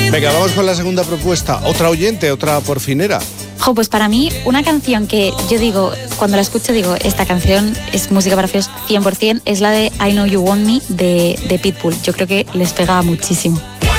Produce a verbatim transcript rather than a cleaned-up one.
Venga, vamos con la segunda propuesta. Otra oyente, otra porfinera. Jo, pues para mí, una canción que yo digo, cuando la escucho digo, esta canción es música para feos cien por ciento, es la de I Know You Want Me de, de Pitbull. Yo creo que les pega muchísimo.